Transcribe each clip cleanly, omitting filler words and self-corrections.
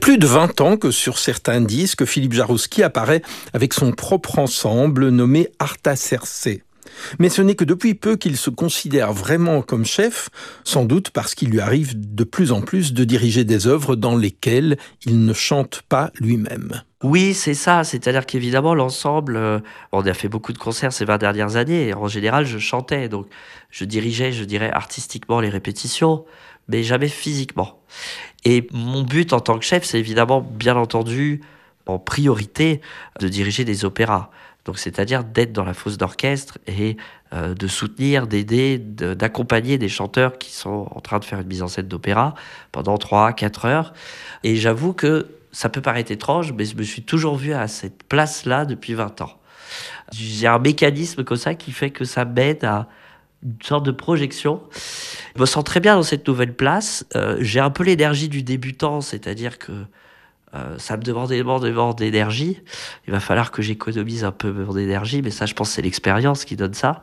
plus de 20 ans que sur certains disques, Philippe Jaroussky apparaît avec son propre ensemble nommé Artaserse. Mais ce n'est que depuis peu qu'il se considère vraiment comme chef, sans doute parce qu'il lui arrive de plus en plus de diriger des œuvres dans lesquelles il ne chante pas lui-même. Oui, c'est ça. C'est-à-dire qu'évidemment, l'ensemble, on a fait beaucoup de concerts ces 20 dernières années. Et en général, je chantais. Donc, je dirigeais, je dirais, artistiquement les répétitions, mais jamais physiquement. Et mon but en tant que chef, c'est évidemment, bien entendu, en priorité, de diriger des opéras. Donc, c'est-à-dire d'être dans la fosse d'orchestre et de soutenir, d'aider, d'accompagner des chanteurs qui sont en train de faire une mise en scène d'opéra pendant 3-4 heures. Et j'avoue que ça peut paraître étrange, mais je me suis toujours vu à cette place-là depuis 20 ans. J'ai un mécanisme comme ça qui fait que ça m'aide à une sorte de projection. Je me sens très bien dans cette nouvelle place. J'ai un peu l'énergie du débutant, c'est-à-dire que ça me demande énormément d'énergie. Il va falloir que j'économise un peu mon énergie, mais ça, je pense que c'est l'expérience qui donne ça.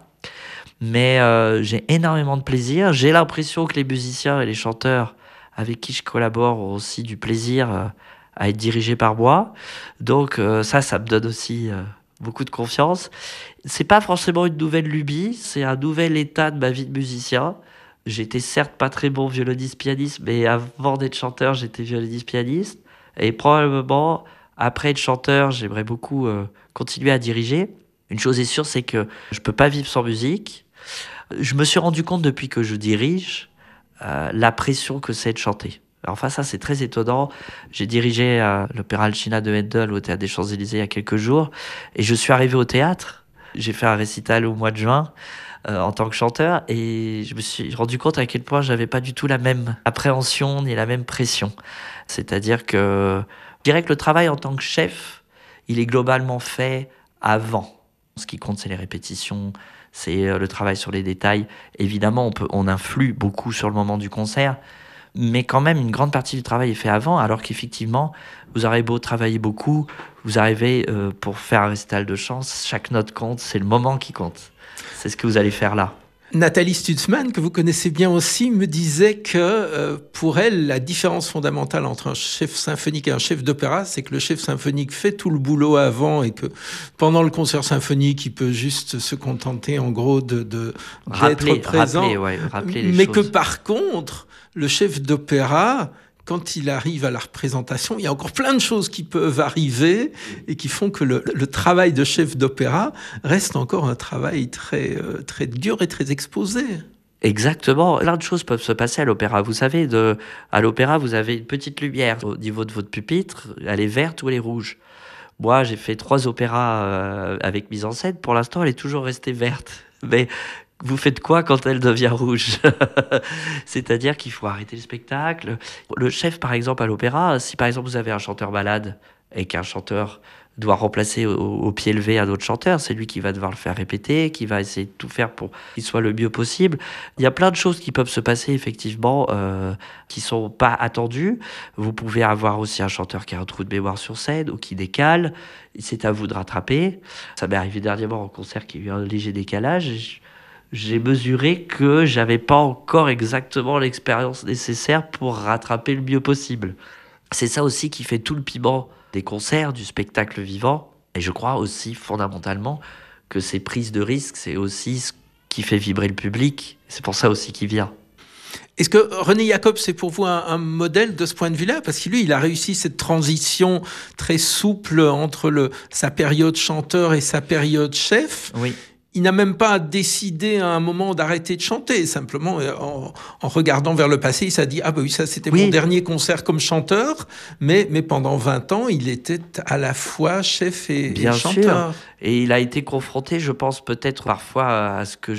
Mais j'ai énormément de plaisir. J'ai l'impression que les musiciens et les chanteurs avec qui je collabore ont aussi du plaisir à être dirigés par moi. Donc ça me donne aussi beaucoup de confiance. C'est pas forcément une nouvelle lubie, c'est un nouvel état de ma vie de musicien. J'étais certes pas très bon violoniste-pianiste, mais avant d'être chanteur, j'étais violoniste-pianiste. Et probablement, après être chanteur, j'aimerais beaucoup continuer à diriger. Une chose est sûre, c'est que je peux pas vivre sans musique. Je me suis rendu compte depuis que je dirige la pression que c'est de chanter. Alors, enfin, ça, c'est très étonnant. J'ai dirigé l'opéra Alcina de Handel au Théâtre des Champs-Élysées il y a quelques jours. Et je suis arrivé au théâtre. J'ai fait un récital au mois de juin en tant que chanteur. Et je me suis rendu compte à quel point j'avais pas du tout la même appréhension ni la même pression. C'est-à-dire que je dirais que le travail en tant que chef, il est globalement fait avant. Ce qui compte, c'est les répétitions, c'est le travail sur les détails. Évidemment, on influe beaucoup sur le moment du concert. Mais quand même, une grande partie du travail est fait avant, alors qu'effectivement, vous aurez beau travailler beaucoup, vous arrivez pour faire un récital de chant, chaque note compte, c'est le moment qui compte. C'est ce que vous allez faire là. Nathalie Stutzmann, que vous connaissez bien aussi, me disait que pour elle, la différence fondamentale entre un chef symphonique et un chef d'opéra, c'est que le chef symphonique fait tout le boulot avant et que pendant le concert symphonique, il peut juste se contenter en gros d'être présent. Rappeler les mais choses. que par contre, le chef d'opéra, quand il arrive à la représentation, il y a encore plein de choses qui peuvent arriver et qui font que le travail de chef d'opéra reste encore un travail très, très dur et très exposé. Exactement. Plein de choses peuvent se passer à l'opéra. Vous savez, à l'opéra, vous avez une petite lumière au niveau de votre pupitre. Elle est verte ou elle est rouge. Moi, j'ai fait 3 opéras avec mise en scène. Pour l'instant, elle est toujours restée verte. Mais vous faites quoi quand elle devient rouge? C'est-à-dire qu'il faut arrêter le spectacle. Le chef, par exemple, à l'opéra, si par exemple vous avez un chanteur malade et qu'un chanteur doit remplacer au pied levé un autre chanteur, c'est lui qui va devoir le faire répéter, qui va essayer de tout faire pour qu'il soit le mieux possible. Il y a plein de choses qui peuvent se passer effectivement qui sont pas attendues. Vous pouvez avoir aussi un chanteur qui a un trou de mémoire sur scène ou qui décale. C'est à vous de rattraper. Ça m'est arrivé dernièrement en concert qu'il y a eu un léger décalage. J'ai mesuré que j'avais pas encore exactement l'expérience nécessaire pour rattraper le mieux possible. C'est ça aussi qui fait tout le piment des concerts, du spectacle vivant. Et je crois aussi fondamentalement que ces prises de risques, c'est aussi ce qui fait vibrer le public. C'est pour ça aussi qu'il vient. Est-ce que René Jacobs c'est pour vous un modèle de ce point de vue-là? Parce que lui, il a réussi cette transition très souple entre sa période chanteur et sa période chef. Oui. Il n'a même pas décidé à un moment d'arrêter de chanter. Simplement, en regardant vers le passé, il s'est dit « Ah bah oui, ça c'était mon dernier concert comme chanteur. » Mais pendant 20 ans, il était à la fois chef et chanteur. Sûr. Et il a été confronté, je pense, peut-être parfois à ce que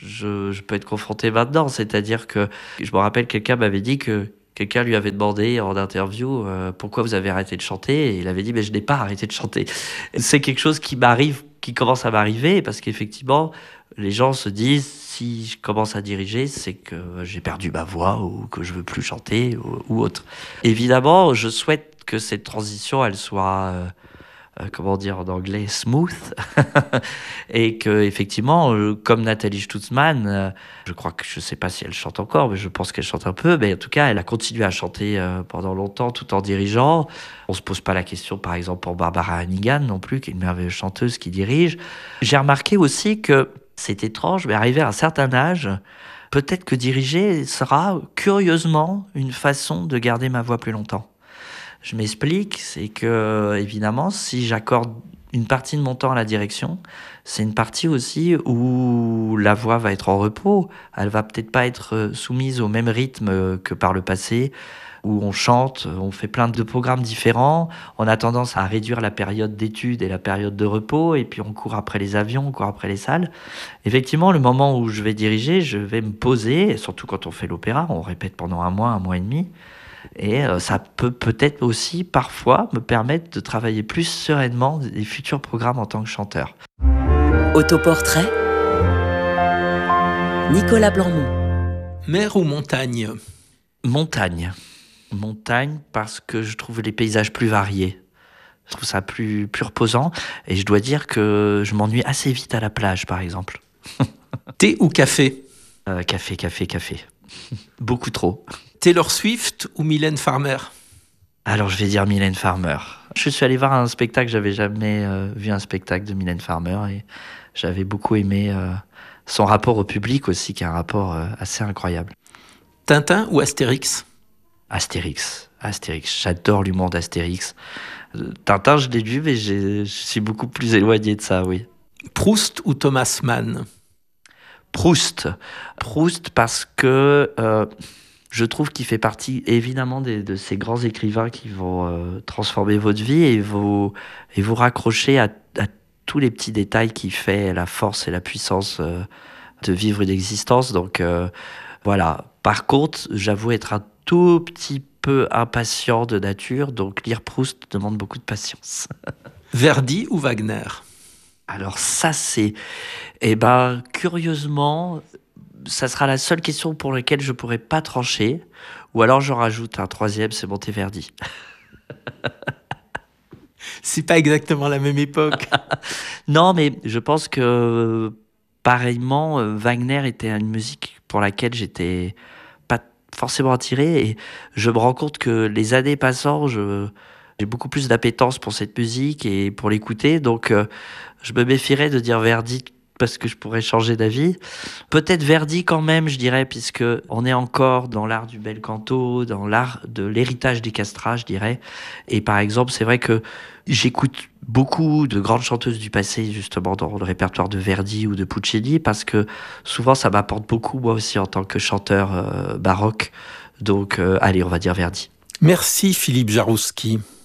je peux être confronté maintenant. C'est-à-dire que, je me rappelle, quelqu'un m'avait dit que quelqu'un lui avait demandé en interview pourquoi vous avez arrêté de chanter, et il avait dit mais je n'ai pas arrêté de chanter. C'est quelque chose qui m'arrive, qui commence à m'arriver, parce qu'effectivement les gens se disent si je commence à diriger, c'est que j'ai perdu ma voix ou que je veux plus chanter ou autre. Évidemment, je souhaite que cette transition elle soit comment dire en anglais, smooth. Et que effectivement, comme Nathalie Stutzmann, je crois que je sais pas si elle chante encore, mais je pense qu'elle chante un peu. Mais en tout cas, elle a continué à chanter pendant longtemps, tout en dirigeant. On se pose pas la question, par exemple, pour Barbara Hannigan non plus, qui est une merveilleuse chanteuse qui dirige. J'ai remarqué aussi que c'est étrange, mais arrivé à un certain âge, peut-être que diriger sera curieusement une façon de garder ma voix plus longtemps. Je m'explique, c'est que évidemment, si j'accorde une partie de mon temps à la direction, c'est une partie aussi où la voix va être en repos. Elle va peut-être pas être soumise au même rythme que par le passé, où on chante, on fait plein de programmes différents. On a tendance à réduire la période d'études et la période de repos, et puis on court après les avions, on court après les salles. Effectivement, le moment où je vais diriger, je vais me poser, et surtout quand on fait l'opéra, on répète pendant un mois et demi. Et ça peut peut-être aussi parfois me permettre de travailler plus sereinement des futurs programmes en tant que chanteur. Autoportrait, Nicolas Blanmont. Mer ou montagne? Montagne. Montagne parce que je trouve les paysages plus variés. Je trouve ça plus reposant. Et je dois dire que je m'ennuie assez vite à la plage, par exemple. Thé ou café? Café. Beaucoup trop. Taylor Swift ou Mylène Farmer? Alors je vais dire Mylène Farmer. Je suis allé voir un spectacle, j'avais jamais vu un spectacle de Mylène Farmer et j'avais beaucoup aimé son rapport au public aussi, qui est un rapport assez incroyable. Tintin ou Astérix? Astérix. J'adore l'humour d'Astérix. Tintin, je l'ai lu, mais je suis beaucoup plus éloigné de ça, oui. Proust ou Thomas Mann? Proust parce que je trouve qu'il fait partie évidemment de ces grands écrivains qui vont transformer votre vie et vous raccrocher à tous les petits détails qui fait la force et la puissance de vivre une existence. Donc voilà. Par contre, j'avoue être un tout petit peu impatient de nature, donc lire Proust demande beaucoup de patience. Verdi ou Wagner? Alors ça, c'est... curieusement, ça sera la seule question pour laquelle je pourrais pas trancher. Ou alors j'en rajoute un troisième, c'est Monteverdi. C'est pas exactement la même époque. Non, mais je pense que pareillement, Wagner était une musique pour laquelle j'étais pas forcément attiré. Et je me rends compte que les années passant, j'ai beaucoup plus d'appétence pour cette musique et pour l'écouter. Donc je me méfierais de dire Verdi parce que je pourrais changer d'avis. Peut-être Verdi quand même, je dirais, puisque on est encore dans l'art du bel canto, dans l'art de l'héritage des castrats, je dirais. Et par exemple, c'est vrai que j'écoute beaucoup de grandes chanteuses du passé, justement, dans le répertoire de Verdi ou de Puccini, parce que souvent, ça m'apporte beaucoup, moi aussi, en tant que chanteur baroque. Donc, allez, on va dire Verdi. Merci Philippe Jarouski.